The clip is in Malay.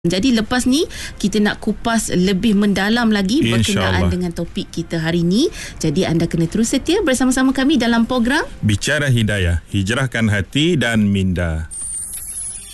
Jadi lepas ni kita nak kupas lebih mendalam lagi berkenaan dengan topik kita hari ni. Jadi anda kena terus setia bersama-sama kami dalam program Bicara Hidayah, Hijrahkan Hati dan Minda.